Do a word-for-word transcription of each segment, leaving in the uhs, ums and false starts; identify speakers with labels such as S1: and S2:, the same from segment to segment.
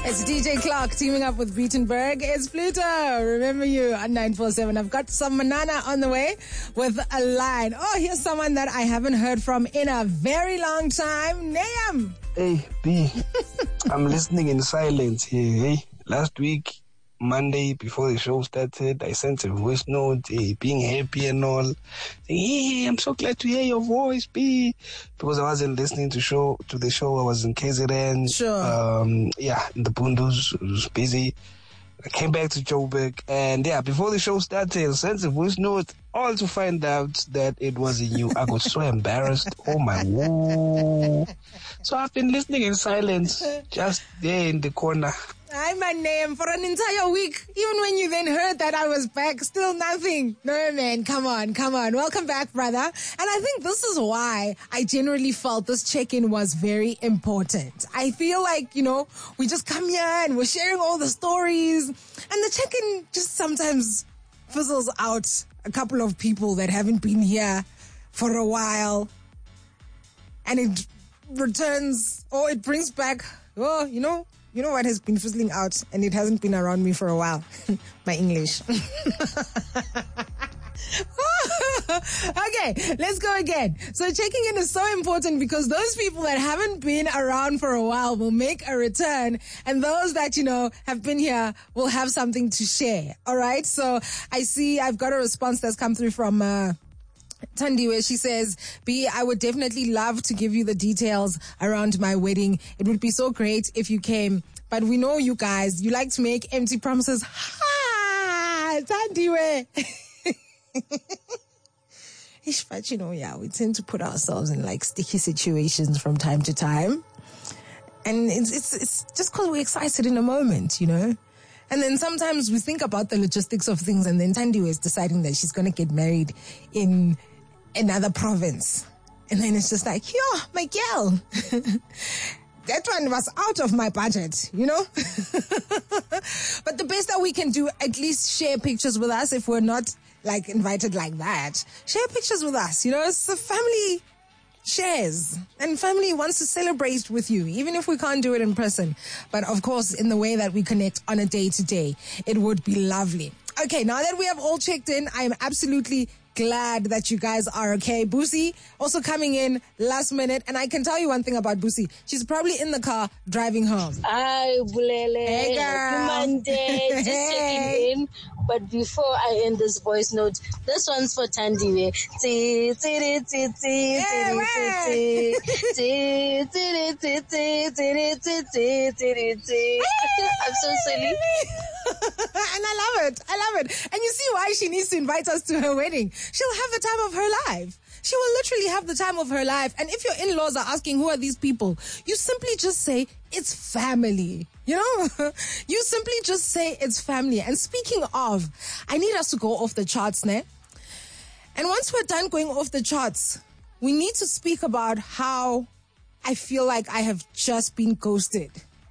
S1: It's D J Clark teaming up with Beatenberg. It's Pluto. Remember you on nine four seven. I've got some Manana on the way with a line. Oh, here's someone that I haven't heard from in a very long time. Nayam.
S2: Hey, B. I'm listening in silence here. Hey, last week, Monday, before the show started, I sent a voice note, hey, being happy and all. Saying, hey, I'm so glad to hear your voice, B. Because I wasn't listening to show to the show. I was in K Z N.
S1: Sure. Um,
S2: yeah, in the Bundus. I was busy. I came back to Joburg. And yeah, before the show started, I sent a voice note, all to find out that it wasn't you. I got so embarrassed. Oh, my whoa. So I've been listening in silence, just there in the corner.
S1: I'm my name for an entire week. Even when you then heard that I was back, still nothing. No, man, come on, come on. Welcome back, brother. And I think this is why I generally felt this check-in was very important. I feel like, you know, we just come here and we're sharing all the stories. And the check-in just sometimes fizzles out a couple of people that haven't been here for a while. And it returns, or it brings back, oh, you know, You know what has been fizzling out, and it hasn't been around me for a while? My English. Okay, let's go again. So checking in is so important because those people that haven't been around for a while will make a return, and those that, you know, have been here will have something to share. All right? So I see I've got a response that's come through from... Uh, Tandi, where she says, B, I would definitely love to give you the details around my wedding. It would be so great if you came. But we know you guys, you like to make empty promises. Ha! Tandi, where? But you know, yeah, we tend to put ourselves in like sticky situations from time to time. And it's, it's, it's just because we're excited in a moment, you know? And then sometimes we think about the logistics of things, and then Tandi is deciding that she's going to get married in another province. And then it's just like, yo, my girl, that one was out of my budget, you know? But the best that we can do, at least share pictures with us if we're not like invited like that. Share pictures with us, you know? It's a family shares, and family wants to celebrate with you, even if we can't do it in person. But of course, in the way that we connect on a day to day, it would be lovely. Okay, now that we have all checked in, I am absolutely glad that you guys are okay. Boosie also coming in last minute, and I can tell you one thing about Boosie. She's probably in the car driving home.
S3: Hi, Bulele.
S1: Hey, girl.
S3: Happy Monday. Just
S1: Hey.
S3: checking in. But before I end this voice note, this one's for Tandi. Ti, ti, ti, ti, ti,
S1: Yeah,
S3: ti, ti, ti, ti, ti, ti, ti, ti, ti, ti, ti. I'm so silly.
S1: And I love it. I love it. And you see why she needs to invite us to her wedding. She'll have the time of her life. She will literally have the time of her life. And if your in-laws are asking, who are these people? You simply just say, it's family. You know, you simply just say it's family. And speaking of, I need us to go off the charts, ne? And once we're done going off the charts, we need to speak about how I feel like I have just been ghosted.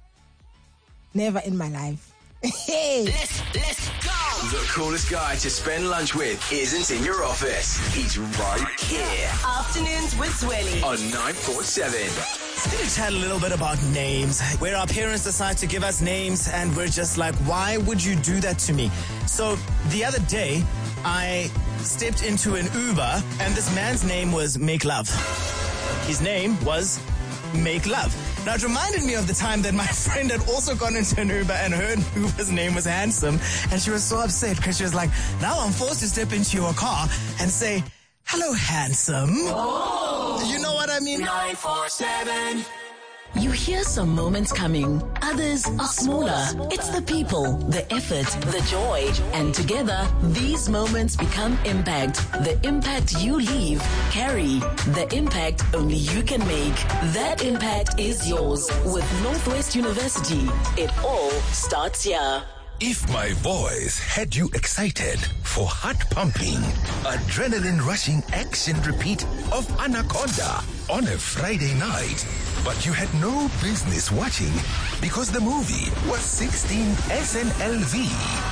S1: Never in my life. Hey.
S4: Let's, let's go! The coolest guy to spend lunch with isn't in your office. He's right here.
S5: Afternoons with Zweli.
S4: On nine four seven.
S6: Let's going to chat a little bit about names, where our parents decide to give us names and we're just like, why would you do that to me? So the other day, I stepped into an Uber and this man's name was Make Love. His name was Make Love. Now, it reminded me of the time that my friend had also gone into an Uber and her Uber's name was Handsome. And she was so upset because she was like, now I'm forced to step into your car and say, hello, handsome. Oh. You know what I mean?
S4: nine four seven.
S5: You hear some moments coming. Others are smaller. It's the people, the effort, the joy. And together, these moments become impact. The impact you leave, carry. The impact only you can make. That impact is yours with Northwest University. It all starts here.
S7: If my voice had you excited for heart-pumping, adrenaline-rushing action repeat of Anaconda on a Friday night, but you had no business watching because the movie was sixteen S N L V,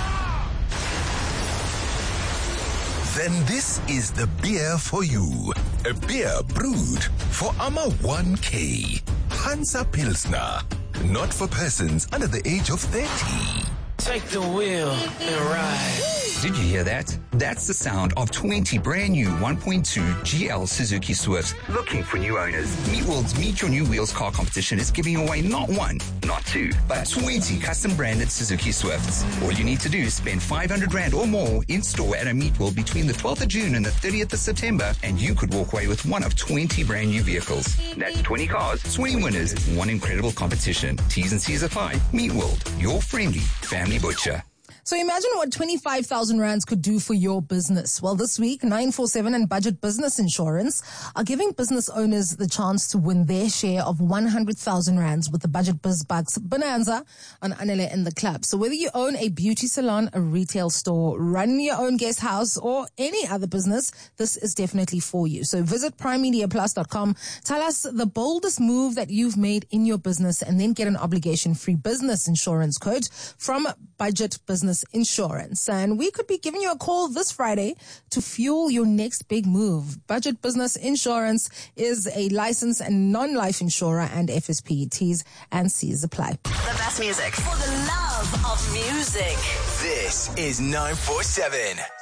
S7: then this is the beer for you. A beer brewed for Ama one K. Hansa Pilsner. not for persons under the age of thirty.
S4: Take the wheel and ride.
S8: Did you hear that? That's the sound of twenty brand new one point two G L Suzuki Swifts looking for new owners. Meatworld's Meet Your New Wheels car competition is giving away not one, not two, but twenty custom branded Suzuki Swifts. All you need to do is spend five hundred rand or more in store at a Meatworld between the twelfth of June and the thirtieth of September, and you could walk away with one of twenty brand new vehicles. That's twenty cars, twenty winners, one incredible competition. T's and C's apply. Meatworld, your friendly family butcher.
S1: So imagine what twenty-five thousand rands could do for your business. Well, this week, nine four seven and Budget Business Insurance are giving business owners the chance to win their share of one hundred thousand rands with the Budget Biz Bucks Bonanza on Anele in the Club. So whether you own a beauty salon, a retail store, run your own guest house, or any other business, this is definitely for you. So visit prime media plus dot com. Tell us the boldest move that you've made in your business and then get an obligation-free business insurance quote from Budget Business Insurance. And we could be giving you a call this Friday to fuel your next big move. Budget Business Insurance is a licensed and non-life insurer, and F S P T's and C's apply.
S5: The best music for the love of music.
S4: This is nine four seven.